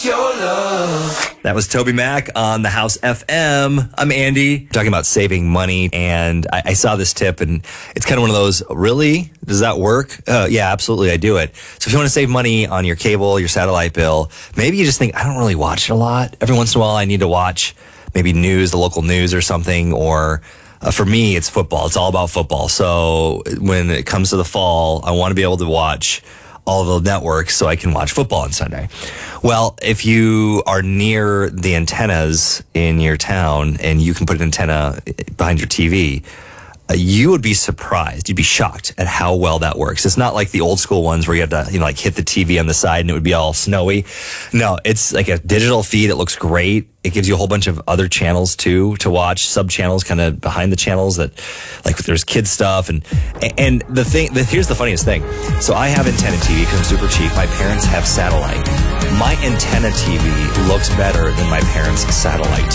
That was Toby Mac on the House FM. I'm Andy, talking about saving money, and I saw this tip, and it's kind of one of those, really? Does that work? Yeah, absolutely, I do it. So if you want to save money on your cable, your satellite bill, maybe you just think, I don't really watch it a lot. Every once in a while, I need to watch maybe news, the local news or something, or for me, it's football. It's all about football. So when it comes to the fall, I want to be able to watch all the networks so I can watch football on Sunday. Well, if you are near the antennas in your town and you can put an antenna behind your TV, you would be surprised. You'd be shocked at how well that works. It's not like the old school ones where you have to, like hit the TV on the side and it would be all snowy. No, it's like a digital feed. It looks great. It gives you a whole bunch of other channels too to watch, sub channels kind of behind the channels that, like, there's kids stuff and the thing. Here's the funniest thing. So I have antenna TV because I'm super cheap. My parents have satellite. My antenna TV looks better than my parents' satellite